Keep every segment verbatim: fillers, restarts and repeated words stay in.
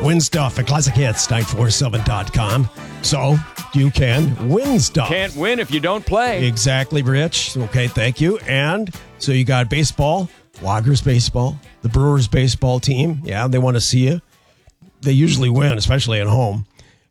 Win stuff at classic hits nine four seven dot com. So you can win stuff. Can't win if you don't play. Exactly, Rich. Okay, thank you. And so you got baseball, Loggers baseball, the Brewers baseball team. Yeah, they want to see you. They usually win, especially at home.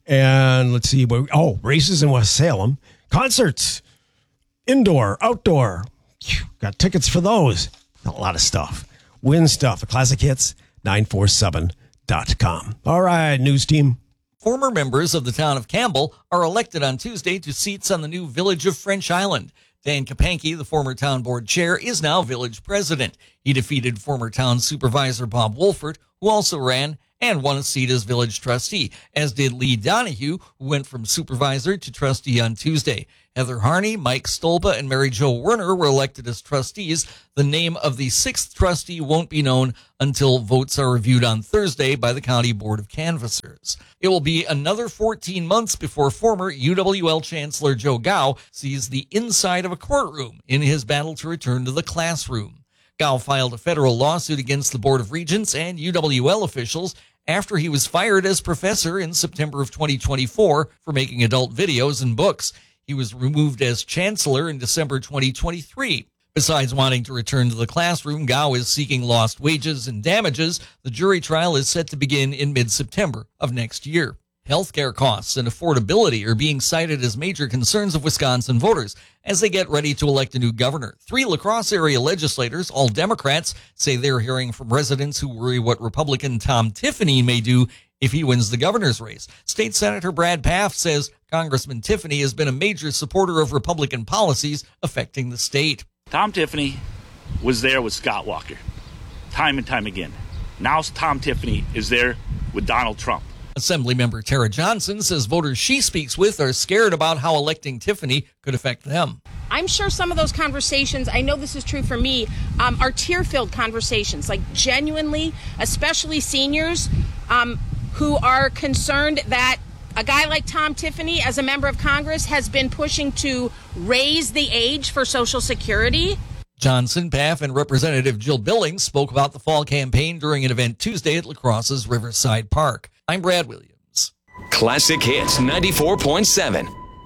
And let's see. Oh, races in West Salem. Concerts. Indoor, outdoor. Got tickets for those. A lot of stuff. Win stuff at classic hits nine four seven dot com. All right, news team. Former members of the town of Campbell are elected on Tuesday to seats on the new village of French Island. Dan Kapanke, the former town board chair, is now village president. He defeated former town supervisor Bob Wolfert, who also ran and won a seat as village trustee, as did Lee Donahue, who went from supervisor to trustee on Tuesday. Heather Harney, Mike Stolba, and Mary Jo Werner were elected as trustees. The name of the sixth trustee won't be known until votes are reviewed on Thursday by the County Board of Canvassers. It will be another fourteen months before former U W L Chancellor Joe Gao sees the inside of a courtroom in his battle to return to the classroom. Gao filed a federal lawsuit against the Board of Regents and U W L officials after he was fired as professor in September of twenty twenty-four for making adult videos and books. He was removed as chancellor in December twenty twenty-three. Besides wanting to return to the classroom, Gao is seeking lost wages and damages. The jury trial is set to begin in mid-September of next year. Healthcare costs and affordability are being cited as major concerns of Wisconsin voters as they get ready to elect a new governor. Three La Crosse area legislators, all Democrats, say they're hearing from residents who worry what Republican Tom Tiffany may do if he wins the governor's race. State Senator Brad Pfaff says Congressman Tiffany has been a major supporter of Republican policies affecting the state. Tom Tiffany was there with Scott Walker, time and time again. Now Tom Tiffany is there with Donald Trump. Assemblymember Tara Johnson says voters she speaks with are scared about how electing Tiffany could affect them. I'm sure some of those conversations, I know this is true for me, um, are tear-filled conversations, like genuinely, especially seniors um, who are concerned that a guy like Tom Tiffany, as a member of Congress, has been pushing to raise the age for Social Security. Johnson, Pfaff, and Representative Jill Billings spoke about the fall campaign during an event Tuesday at La Crosse's Riverside Park. I'm Brad Williams. Classic Hits ninety-four point seven.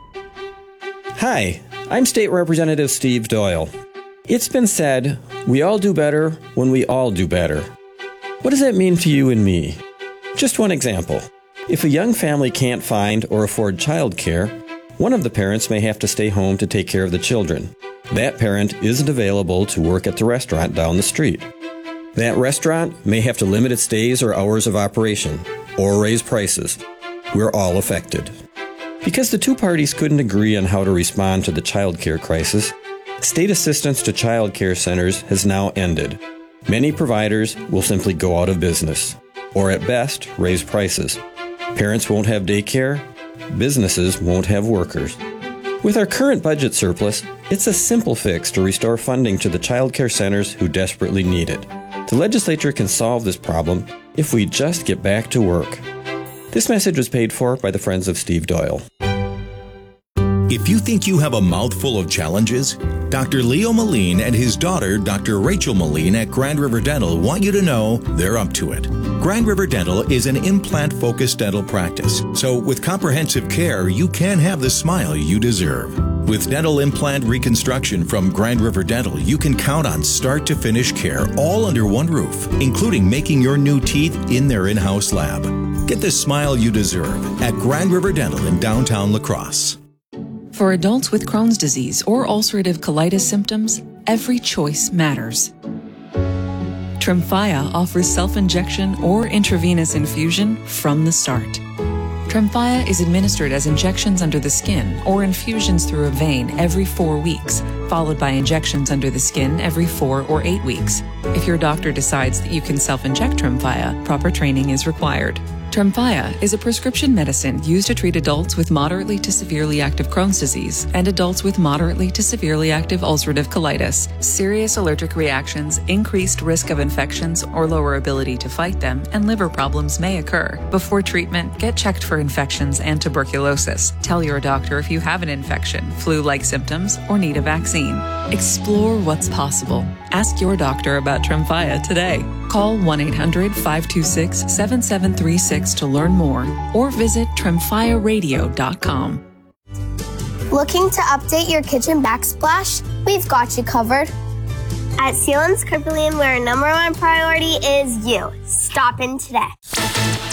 Hi, I'm State Representative Steve Doyle. It's been said, we all do better when we all do better. What does that mean to you and me? Just one example. If a young family can't find or afford childcare, one of the parents may have to stay home to take care of the children. That parent isn't available to work at the restaurant down the street. That restaurant may have to limit its days or hours of operation, or raise prices. We're all affected. Because the two parties couldn't agree on how to respond to the childcare crisis, state assistance to childcare centers has now ended. Many providers will simply go out of business, or at best, raise prices. Parents won't have daycare, businesses won't have workers. With our current budget surplus, it's a simple fix to restore funding to the childcare centers who desperately need it. The legislature can solve this problem if we just get back to work. This message was paid for by the Friends of Steve Doyle. If you think you have a mouthful of challenges, Doctor Leo Moline and his daughter, Doctor Rachel Moline at Grand River Dental want you to know they're up to it. Grand River Dental is an implant-focused dental practice, so with comprehensive care, you can have the smile you deserve. With dental implant reconstruction from Grand River Dental, you can count on start-to-finish care all under one roof, including making your new teeth in their in-house lab. Get the smile you deserve at Grand River Dental in downtown La Crosse. For adults with Crohn's disease or ulcerative colitis symptoms, every choice matters. Tremfya offers self-injection or intravenous infusion from the start. Tremfya is administered as injections under the skin or infusions through a vein every four weeks, followed by injections under the skin every four or eight weeks. If your doctor decides that you can self-inject Tremfya, proper training is required. Tremfya is a prescription medicine used to treat adults with moderately to severely active Crohn's disease and adults with moderately to severely active ulcerative colitis. Serious allergic reactions, increased risk of infections or lower ability to fight them, and liver problems may occur. Before treatment, get checked for infections and tuberculosis. Tell your doctor if you have an infection, flu-like symptoms, or need a vaccine. Explore what's possible. Ask your doctor about Tremfya today. Call one eight hundred five two six seven seven three six topics to learn more or visit tremfya radio dot com. Looking to update your kitchen backsplash? We've got you covered. At Sealands Carpelian, where our number one priority is you. Stop in today.